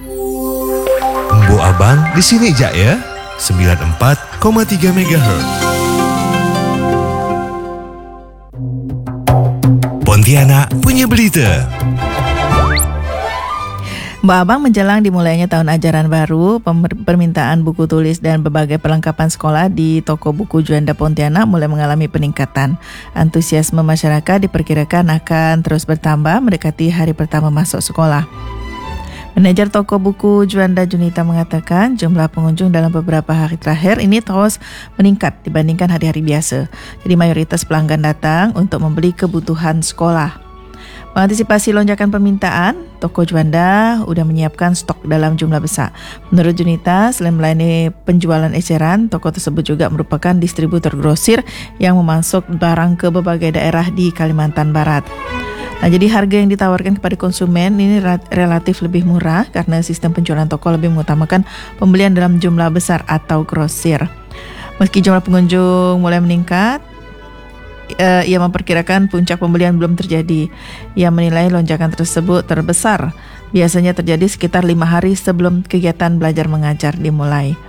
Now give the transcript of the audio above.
Embo Abang di sini aja ya, 94,3 MHz. Pontianak punya berita. Mbak Abang menjelang dimulainya tahun ajaran baru, permintaan buku tulis dan berbagai perlengkapan sekolah di toko buku Juanda Pontianak mulai mengalami peningkatan. Antusiasme masyarakat diperkirakan akan terus bertambah mendekati hari pertama masuk sekolah. Manajer toko buku Juanda Junita mengatakan jumlah pengunjung dalam beberapa hari terakhir ini terus meningkat dibandingkan hari-hari biasa. Jadi mayoritas pelanggan datang untuk membeli kebutuhan sekolah. Mengantisipasi lonjakan permintaan, toko Juanda sudah menyiapkan stok dalam jumlah besar. Menurut Junita, selain melayani penjualan eceran, toko tersebut juga merupakan distributor grosir yang memasok barang ke berbagai daerah di Kalimantan Barat. Nah, jadi harga yang ditawarkan kepada konsumen ini relatif lebih murah karena sistem penjualan toko lebih mengutamakan pembelian dalam jumlah besar atau grosir. Meski jumlah pengunjung mulai meningkat, ia memperkirakan puncak pembelian belum terjadi. Ia menilai lonjakan tersebut terbesar biasanya terjadi sekitar 5 hari sebelum kegiatan belajar mengajar dimulai.